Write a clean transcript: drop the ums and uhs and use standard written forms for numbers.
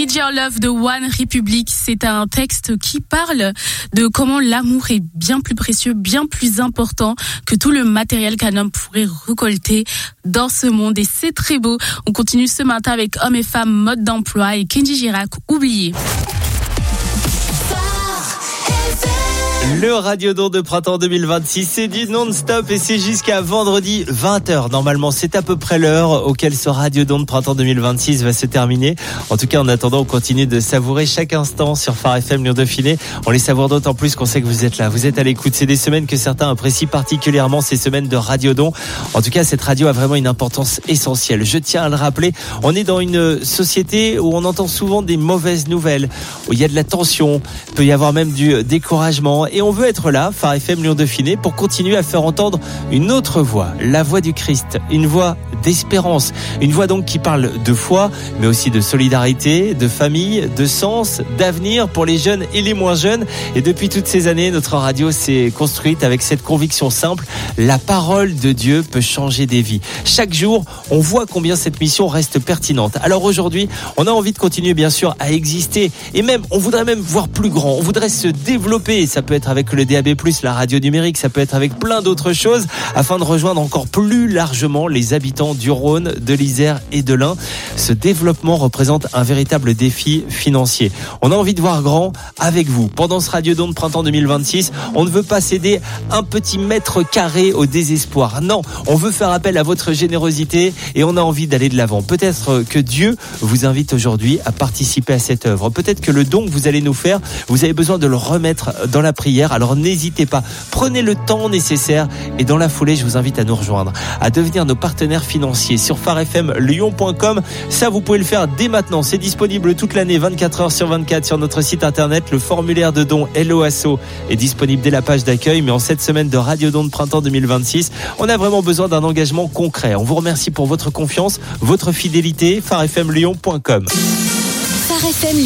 Need Your Love de One Republic. C'est un texte qui parle de comment l'amour est bien plus précieux, bien plus important que tout le matériel qu'un homme pourrait récolter dans ce monde. Et c'est très beau. On continue ce matin avec Hommes et Femmes, Mode d'emploi et Kenji Girac, Oublié. Le Radiodon de printemps 2026, c'est du non-stop et c'est jusqu'à vendredi 20h. Normalement, c'est à peu près l'heure auquel ce Radiodon de printemps 2026 va se terminer. En tout cas, en attendant, on continue de savourer chaque instant sur Phare FM Lyon Dauphiné. On les savoure d'autant plus qu'on sait que vous êtes là, vous êtes à l'écoute. C'est des semaines que certains apprécient particulièrement, ces semaines de Radiodon. En tout cas, cette radio a vraiment une importance essentielle. Je tiens à le rappeler, on est dans une société où on entend souvent des mauvaises nouvelles, où il y a de la tension, peut y avoir même du découragement. Et on veut être là, Phare FM Lyon Dauphiné, pour continuer à faire entendre une autre voix, la voix du Christ, une voix d'espérance, une voix donc qui parle de foi, mais aussi de solidarité, de famille, de sens, d'avenir pour les jeunes et les moins jeunes. Et depuis toutes ces années, notre radio s'est construite avec cette conviction simple, la parole de Dieu peut changer des vies. Chaque jour, on voit combien cette mission reste pertinente. Alors aujourd'hui, on a envie de continuer bien sûr à exister et même, on voudrait même voir plus grand, on voudrait se développer. Ça peut être avec le DAB+, la radio numérique, ça peut être avec plein d'autres choses, afin de rejoindre encore plus largement les habitants du Rhône, de l'Isère et de l'Ain. Ce développement représente un véritable défi financier. On a envie de voir grand avec vous. Pendant ce Radiodon de printemps 2026, on ne veut pas céder un petit mètre carré au désespoir. Non, on veut faire appel à votre générosité et on a envie d'aller de l'avant. Peut-être que Dieu vous invite aujourd'hui à participer à cette œuvre. Peut-être que le don que vous allez nous faire, vous avez besoin de le remettre dans la prière. Alors n'hésitez pas, prenez le temps nécessaire et dans la foulée, je vous invite à nous rejoindre, à devenir nos partenaires financiers sur pharefmlyon.com. Ça, vous pouvez le faire dès maintenant. C'est disponible toute l'année, 24h sur 24 sur notre site internet. Le formulaire de don LOASO est disponible dès la page d'accueil. Mais en cette semaine de Radiodon de printemps 2026, on a vraiment besoin d'un engagement concret. On vous remercie pour votre confiance, votre fidélité. pharefmlyon.com. Phare FM